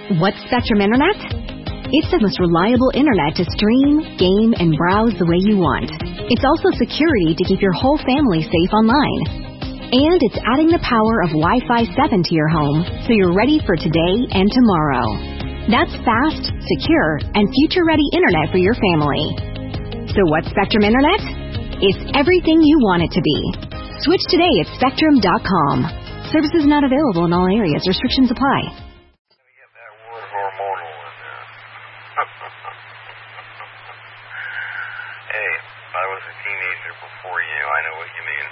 What's Spectrum Internet? It's the most reliable internet to stream, game, and browse the way you want. It's also security to keep your whole family safe online. And it's adding the power of Wi-Fi 7 to your home, so you're ready for today and tomorrow. That's fast, secure, and future-ready internet for your family. So what's Spectrum Internet? It's everything you want it to be. Switch today at Spectrum.com. Services not available in all areas. Restrictions apply. Hey, I was a teenager before you. I know what you mean.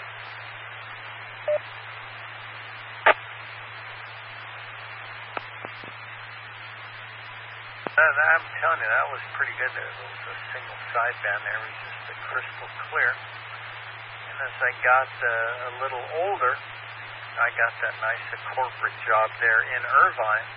I'm telling you, that was pretty good. There was a single sideband there. It was just crystal clear. And as I got a little older, I got that nice corporate job there in Irvine.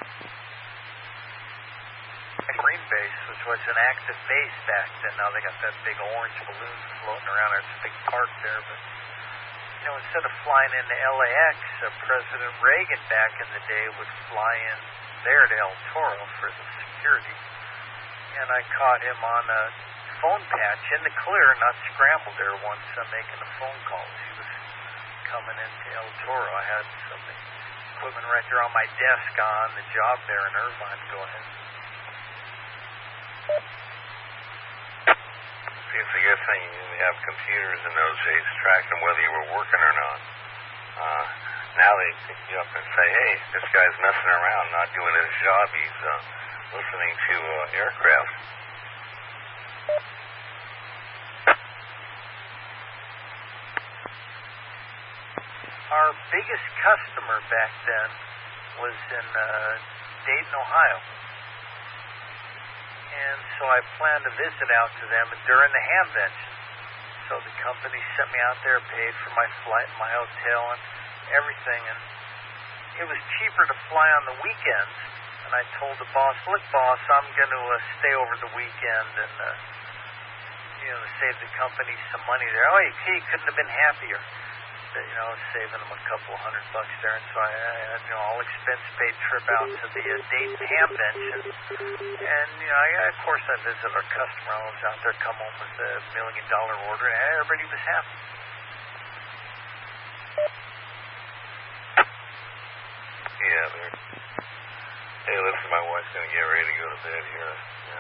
Green Base, which was an active base back then. Now they got that big orange balloon floating around. There's a big park there, but instead of flying into LAX, President Reagan back in the day would fly in there to El Toro for the security. And I caught him on a phone patch in the clear, not scrambled there once, making the phone calls. He was coming into El Toro. I had some equipment right there on my desk on the job there in Irvine. Go ahead. See, it's a good thing you didn't have computers in those days tracking whether you were working or not. Now they pick you up and say, hey, this guy's messing around, not doing his job. He's listening to aircraft. Our biggest customer back then was in Dayton, Ohio. And so I planned to visit out to them during the Hamvention. So the company sent me out there, paid for my flight, my hotel, and everything. And it was cheaper to fly on the weekends. And I told the boss, look, boss, I'm going to stay over the weekend and, save the company some money there. Oh, he couldn't have been happier. Saving them a couple $100 there. And so I had, all expense paid trip out to the Dayton Hamvention. And, of course, I visited our customer. I was out there, come home with a $1 million order, and everybody was happy. Yeah, hey, listen, my wife's going to get ready to go to bed here.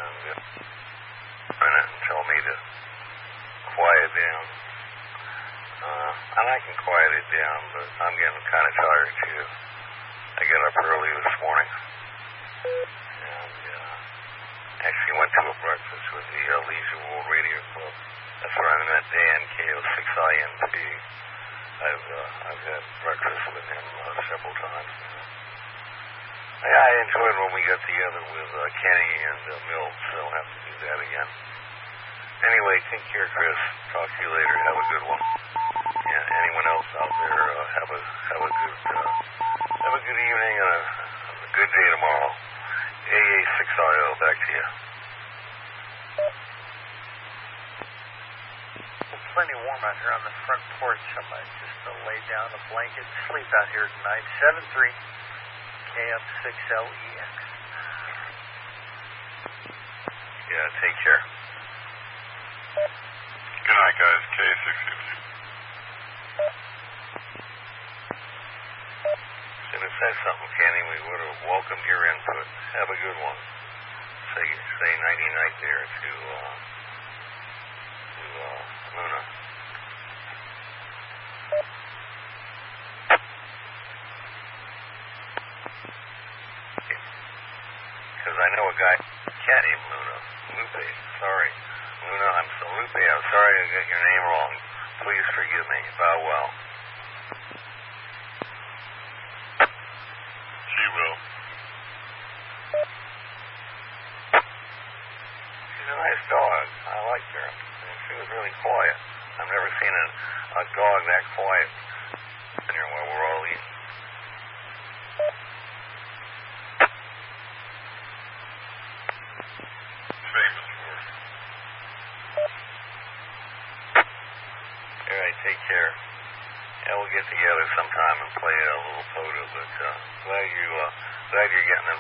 And tell me to quiet down. And I can quiet it down, but I'm getting kind of tired, too. I got up early this morning. And actually went to a breakfast with the Leisure World Radio Club. That's where I met Dan, KO6INP. I've had breakfast with him several times. I enjoyed when we got together with Kenny and Milt, so I'll have to do that again. Anyway, take care, Chris. Talk to you later. Have a good one. And anyone else out there, have a good evening and a good day tomorrow. AA6RL, back to you. Well, plenty warm out here on the front porch. I might just lay down a blanket and sleep out here tonight. 73 KF6LEX. Yeah, take care. Good night, guys. K650. Should have said something, Kenny. We would have welcomed your input. Have a good one. Say nighty-night there to Luna. Because I know a guy, cat named Luna. Lupe, sorry. Luna, Lupe, I'm sorry I got your name wrong. Please forgive me. Bow well. She will. She's a nice dog. I like her. And she was really quiet. I've never seen a dog that quiet here while we're all eating. Famous for it. All right, take care. Yeah, we'll get together sometime and play a little photo, but glad you're getting involved.